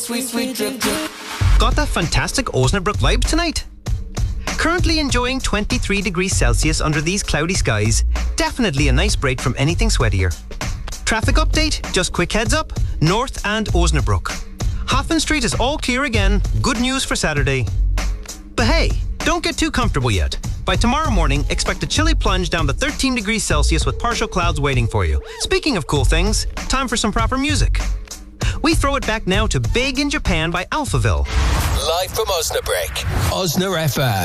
Sweet, sweet drip, drip. Got that fantastic Osnabrück vibe tonight? Currently enjoying 23 degrees Celsius under these cloudy skies. Definitely a nice break from anything sweatier. Traffic update, just quick heads up, North and Osnabrück. Hoffman Street is all clear again. Good news for Saturday. But hey, don't get too comfortable yet. By tomorrow morning, expect a chilly plunge down to 13 degrees Celsius with partial clouds waiting for you. Speaking of cool things, time for some proper music. We throw it back now to Big in Japan by Alphaville. Live from Osnabrück, Osna FM.